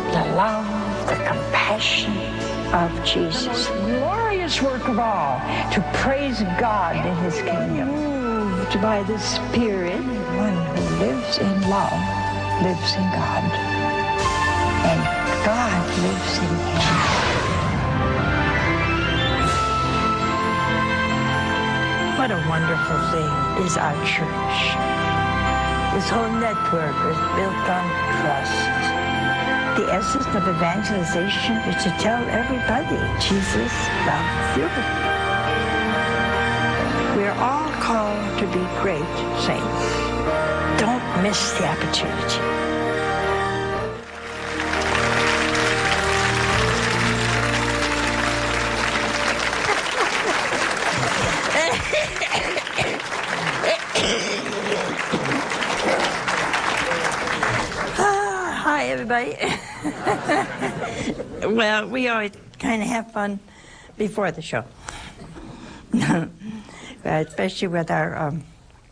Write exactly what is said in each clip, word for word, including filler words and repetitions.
the love, the compassion of Jesus. The most glorious work of all, to praise God in his kingdom. Moved by the Spirit, one who lives in love lives in God, and God lives in him. What a wonderful thing is our church. This whole network is built on trust. The essence of evangelization is to tell everybody Jesus loves you. We're all called to be great saints. Don't miss the opportunity. Hi, everybody. Well, we always kind of have fun before the show. Especially with our um,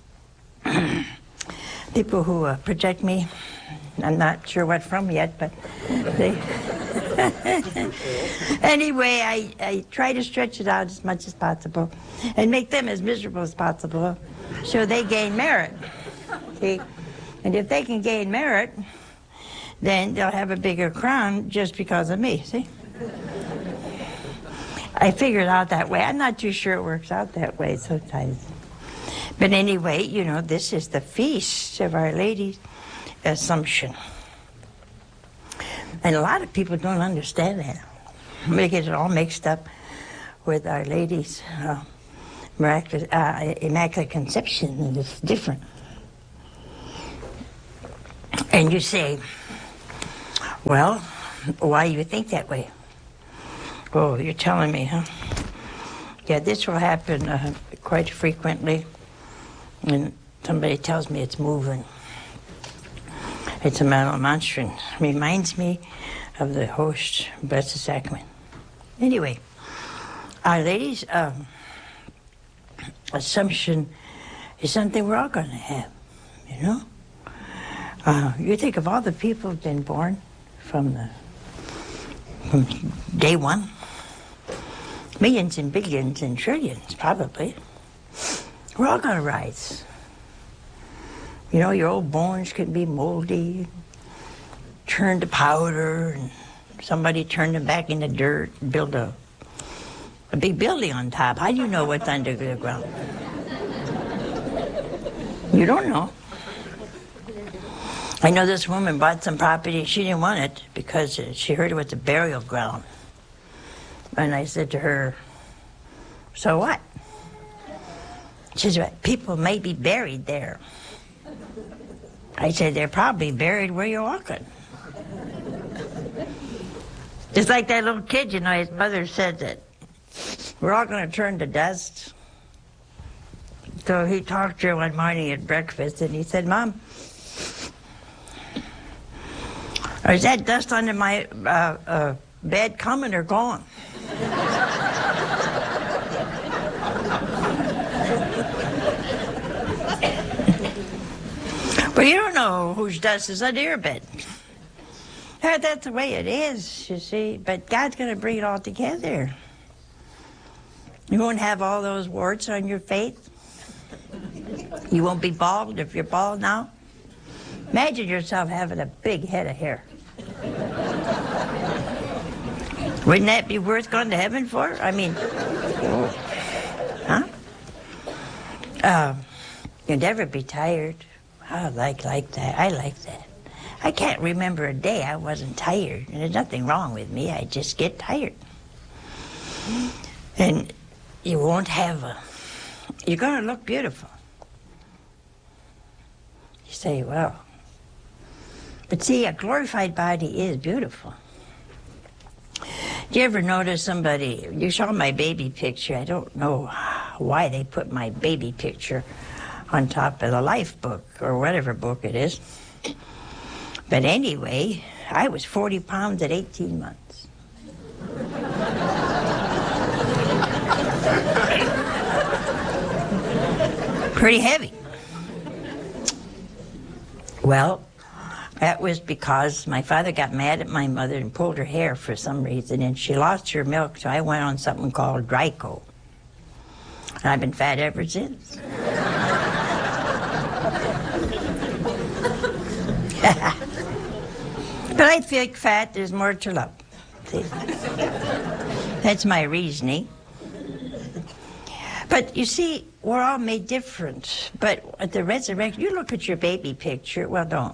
people who uh, project me. I'm not sure what from yet, but they... Anyway, I, I try to stretch it out as much as possible and make them as miserable as possible so they gain merit. See? And if they can gain merit, then they'll have a bigger crown just because of me, see? I figure it out that way. I'm not too sure it works out that way sometimes. But anyway, you know, this is the feast of Our Lady's Assumption. And a lot of people don't understand that. They get it all mixed up with Our Lady's uh, miraculous, uh, Immaculate Conception, and it's different. And you say, well, why do you think that way? Oh, you're telling me, huh? Yeah, this will happen uh, quite frequently. And somebody tells me it's moving. It's a monstrance. Reminds me of the Host Blessed Sacrament. Anyway, Our Lady's um, Assumption is something we're all going to have, you know? Uh, you think of all the people who've been born from the from day one. Millions and billions and trillions, probably. We're all going to rise. You know, your old bones can be moldy, turn to powder, and somebody turn them back into dirt and build a, a big building on top. How do you know what's under the ground? You don't know. I know this woman bought some property. She didn't want it because she heard it was a burial ground. And I said to her, so what? She said, people may be buried there. I said, they're probably buried where you're walking. Just like that little kid, you know, his mother said that we're all going to turn to dust. So he talked to her one morning at breakfast, and he said, Mom, is that dust under my uh, uh, bed coming or going? Well, you don't know whose dust is under your bed. That's the way it is, you see. But God's going to bring it all together. You won't have all those warts on your face. You won't be bald if you're bald now. Imagine yourself having a big head of hair. Wouldn't that be worth going to heaven for? I mean, huh? Uh, you'd never be tired. I like like that. I like that. I can't remember a day I wasn't tired. And there's nothing wrong with me. I just get tired. And you won't have a... You're going to look beautiful. You say, well... But see, a glorified body is beautiful. Do you ever notice somebody... You saw my baby picture. I don't know why they put my baby picture on top of the Life book, or whatever book it is. But anyway, I was forty pounds at eighteen months. Pretty heavy. Well, That was because my father got mad at my mother and pulled her hair for some reason, and she lost her milk, so I went on something called Dryco. And I've been fat ever since. But I think fat is more to love. See? That's my reasoning. But you see, we're all made different. But at the resurrection, you look at your baby picture. Well, don't.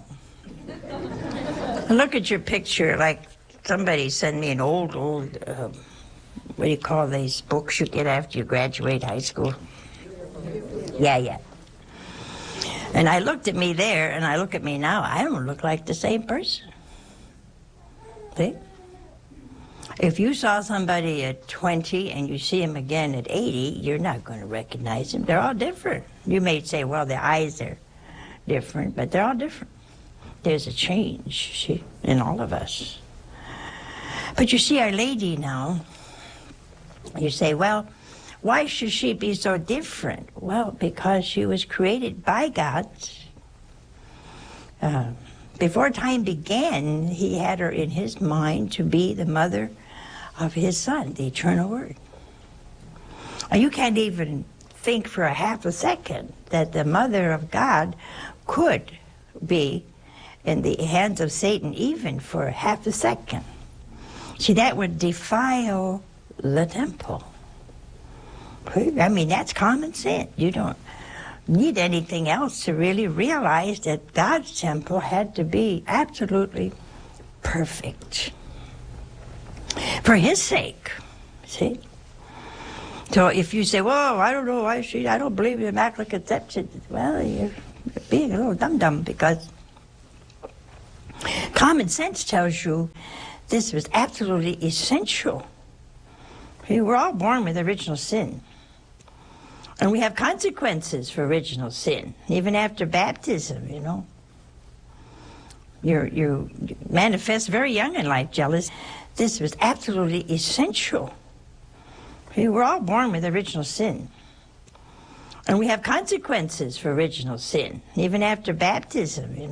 Look at your picture like somebody sent me an old, old, uh, what do you call these books you get after you graduate high school? Yeah, yeah. And I looked at me there, and I look at me now. I don't look like the same person. See? If you saw somebody at twenty and you see him again at eighty, you're not going to recognize him. They're all different. You may say, well, their eyes are different, but they're all different. There's a change, see, in all of us. But you see, Our Lady now, you say, well, why should she be so different? Well, because she was created by God. Uh, before time began, he had her in his mind to be the mother of his Son, the eternal Word. And you can't even think for a half a second that the mother of God could be in the hands of Satan even for half a second. See, that would defile the temple. I mean, that's common sense. You don't need anything else to really realize that God's temple had to be absolutely perfect for his sake, see? So if you say, well, I don't know, I see, I don't believe in Immaculate Conception, well, you're being a little dum-dum, because common sense tells you this was absolutely essential. See, we're all born with original sin. And we have consequences for original sin, even after baptism, you know. You're, you manifest very young in life, jealous. This was absolutely essential. See, we're all born with original sin. And we have consequences for original sin, even after baptism, you know.